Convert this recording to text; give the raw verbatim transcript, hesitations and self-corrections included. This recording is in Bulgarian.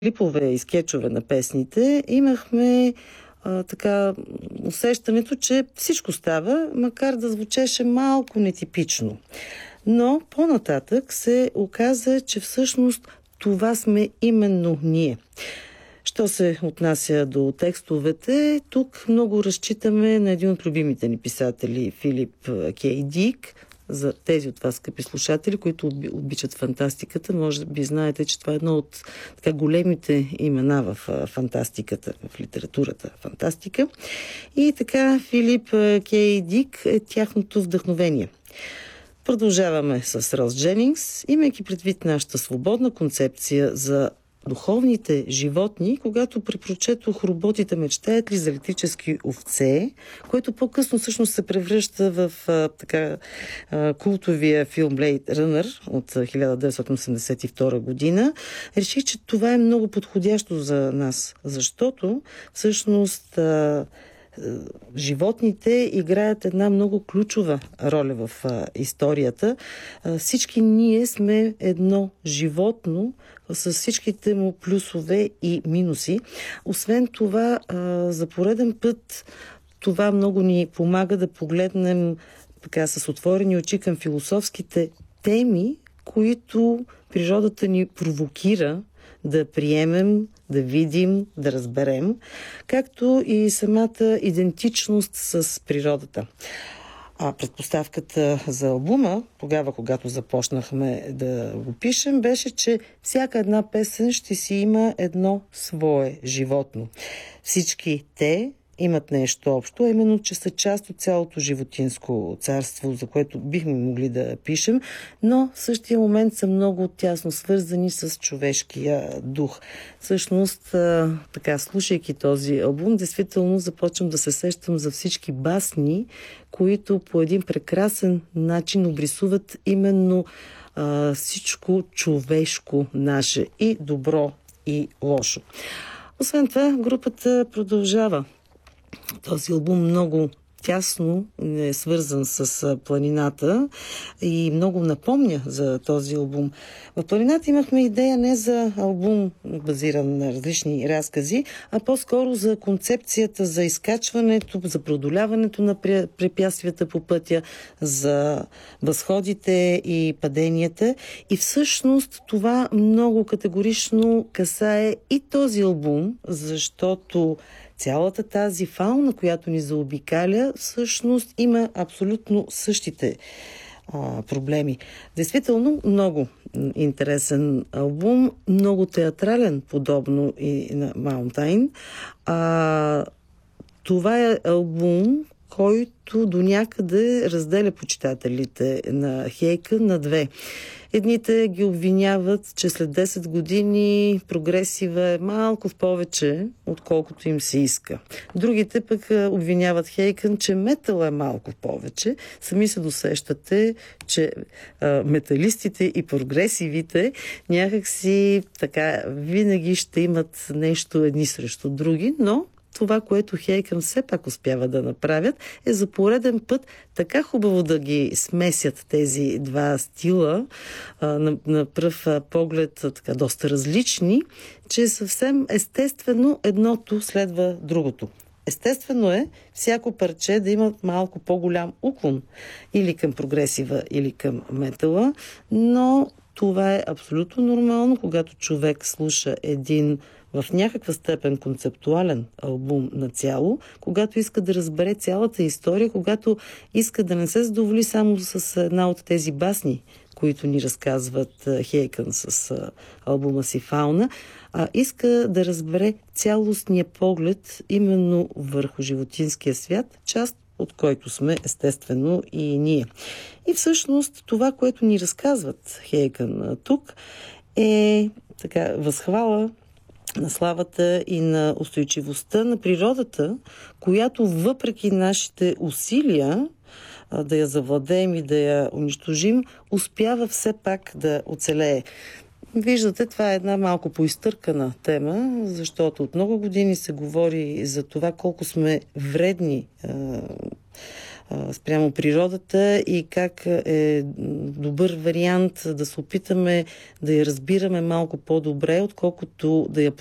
клипове и скетчове на песните, имахме а, така усещането, че всичко става, макар да звучеше малко нетипично. Но по-нататък се оказа, че всъщност това сме именно ние. Що се отнася до текстовете, тук много разчитаме на един от любимите ни писатели, Филип Кей Дик. За тези от вас, скъпи слушатели, които обичат фантастиката, може би знаете, че това е едно от така големите имена в фантастиката, в литературата фантастика. И така Филип Кей Дик е тяхното вдъхновение. Продължаваме с Рос Дженингс, имайки предвид нашата свободна концепция за духовните животни, когато препрочетох "Роботите мечтаят ли за електрически овце", което по-късно всъщност се превръща в а, така а, култовия филм Blade Runner от хиляда деветстотин осемдесет и втора година, реших, че това е много подходящо за нас, защото всъщност а, животните играят една много ключова роля в а, историята. А, всички ние сме едно животно с всичките му плюсове и минуси. Освен това, а, за пореден път това много ни помага да погледнем така с отворени очи към философските теми, които природата ни провокира да приемем, да видим, да разберем, както и самата идентичност с природата. А предпоставката за албума, тогава, когато започнахме да го пишем, беше, че всяка една песен ще си има едно свое животно. Всички те имат нещо общо, именно, че са част от цялото животинско царство, за което бихме могли да пишем, но в същия момент са много тясно свързани с човешкия дух. Всъщност, така, слушайки този албум, действително започвам да се сещам за всички басни, които по един прекрасен начин обрисуват именно а, всичко човешко наше, и добро, и лошо. Освен това, групата продължава. Този албум много тясно е свързан с планината и много напомня за този албум. В планината имахме идея не за албум, базиран на различни разкази, а по-скоро за концепцията за изкачването, за преодоляването на препятствията по пътя, за възходите и паденията. И всъщност това много категорично касае и този албум, защото цялата тази фауна, която ни заобикаля, всъщност има абсолютно същите а, проблеми. Действително много интересен албум, много театрален, подобно и на Mountain. А, това е албум, който до някъде разделя почитателите на Хейкън на две. Едните ги обвиняват, че след десет години прогресива е малко в повече, отколкото им се иска. Другите пък обвиняват Хейкън, че метал е малко в повече. Сами се досещате, че а, металистите и прогресивите някакси така винаги ще имат нещо едни срещу други, но това, което Хейкън все пак успява да направят, е за пореден път така хубаво да ги смесят тези два стила, а, на, на пръв поглед така доста различни, че съвсем естествено едното следва другото. Естествено е всяко парче да има малко по-голям уклон или към прогресива, или към метала, но това е абсолютно нормално, когато човек слуша един в някаква степен концептуален албум нацяло, когато иска да разбере цялата история, когато иска да не се задоволи само с една от тези басни, които ни разказват Хейкън с албума си Фауна, а иска да разбере цялостния поглед именно върху животинския свят, част от който сме естествено и ние. И всъщност това, което ни разказват Хейкън тук, е така възхвала на славата и на устойчивостта на природата, която въпреки нашите усилия а, да я завладеем и да я унищожим, успява все пак да оцелее. Виждате, това е една малко поизтъркана тема, защото от много години се говори за това колко сме вредни а, а, спрямо природата и как е добър вариант да се опитаме да я разбираме малко по-добре, отколкото да я